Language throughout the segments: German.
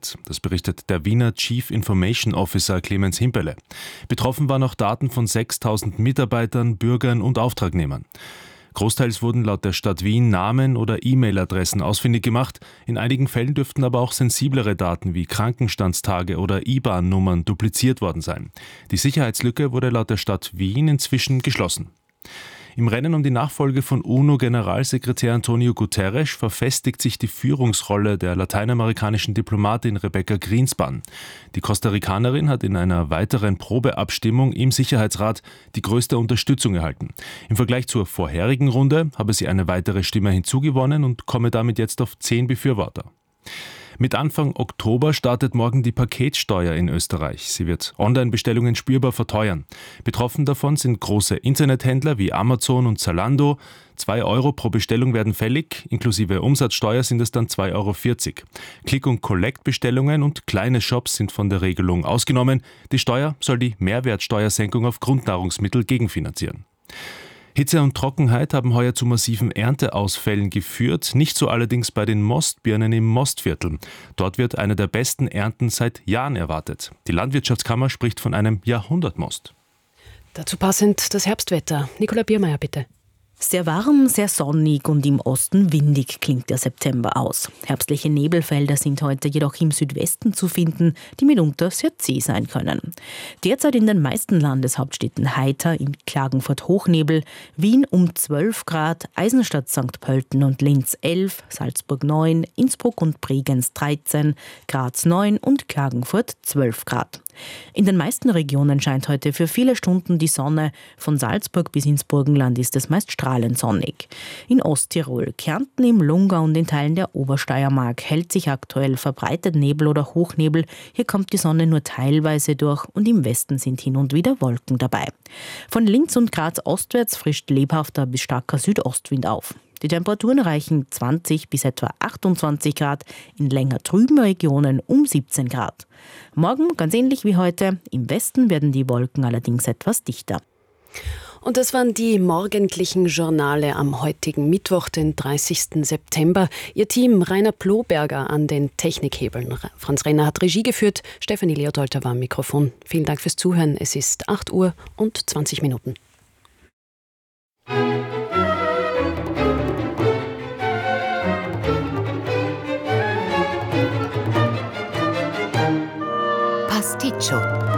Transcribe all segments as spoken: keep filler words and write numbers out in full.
hat. Das berichtet der Wiener Chief Information Officer Clemens Himperle. Betroffen waren auch Daten von sechstausend Mitarbeitern, Bürgern und Auftragnehmern. Großteils wurden laut der Stadt Wien Namen oder E-Mail-Adressen ausfindig gemacht. In einigen Fällen dürften aber auch sensiblere Daten wie Krankenstandstage oder I B A N-Nummern dupliziert worden sein. Die Sicherheitslücke wurde laut der Stadt Wien inzwischen geschlossen. Im Rennen um die Nachfolge von UNO-Generalsekretär Antonio Guterres verfestigt sich die Führungsrolle der lateinamerikanischen Diplomatin Rebecca Greenspan. Die Costa-Ricanerin hat in einer weiteren Probeabstimmung im Sicherheitsrat die größte Unterstützung erhalten. Im Vergleich zur vorherigen Runde habe sie eine weitere Stimme hinzugewonnen und komme damit jetzt auf zehn Befürworter. Mit Anfang Oktober startet morgen die Paketsteuer in Österreich. Sie wird Online-Bestellungen spürbar verteuern. Betroffen davon sind große Internethändler wie Amazon und Zalando. Zwei Euro pro Bestellung werden fällig, inklusive Umsatzsteuer sind es dann zwei Euro vierzig. Click- und Collect-Bestellungen und kleine Shops sind von der Regelung ausgenommen. Die Steuer soll die Mehrwertsteuersenkung auf Grundnahrungsmittel gegenfinanzieren. Hitze und Trockenheit haben heuer zu massiven Ernteausfällen geführt, nicht so allerdings bei den Mostbirnen im Mostviertel. Dort wird eine der besten Ernten seit Jahren erwartet. Die Landwirtschaftskammer spricht von einem Jahrhundertmost. Dazu passend das Herbstwetter. Nicola Biermeier, bitte. Sehr warm, sehr sonnig und im Osten windig klingt der September aus. Herbstliche Nebelfelder sind heute jedoch im Südwesten zu finden, die mitunter sehr zäh sein können. Derzeit in den meisten Landeshauptstädten heiter, in Klagenfurt Hochnebel, Wien um zwölf Grad, Eisenstadt, Sankt Pölten und Linz elf, Salzburg neun, Innsbruck und Bregenz dreizehn, Graz neun und Klagenfurt zwölf Grad. In den meisten Regionen scheint heute für viele Stunden die Sonne. Von Salzburg bis ins Burgenland ist es meist strahlend sonnig. In Osttirol, Kärnten, im Lungau und in Teilen der Obersteiermark hält sich aktuell verbreitet Nebel oder Hochnebel. Hier kommt die Sonne nur teilweise durch und im Westen sind hin und wieder Wolken dabei. Von Linz und Graz ostwärts frischt lebhafter bis starker Südostwind auf. Die Temperaturen reichen zwanzig bis etwa achtundzwanzig Grad, in länger trüben Regionen um siebzehn Grad. Morgen ganz ähnlich wie heute, im Westen werden die Wolken allerdings etwas dichter. Und das waren die morgendlichen Journale am heutigen Mittwoch, den dreißigsten September. Ihr Team Rainer Ploberger an den Technikhebeln. Franz Renner hat Regie geführt, Stefanie Leodolter war am Mikrofon. Vielen Dank fürs Zuhören. Es ist acht Uhr und zwanzig Minuten. Pasticcio.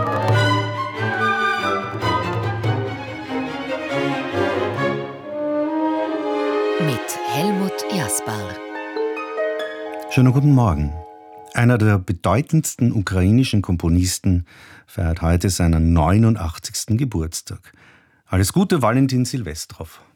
Mit Helmut Jasper. Schönen guten Morgen. Einer der bedeutendsten ukrainischen Komponisten feiert heute seinen neunundachtzigsten Geburtstag. Alles Gute, Valentin Silvestrov.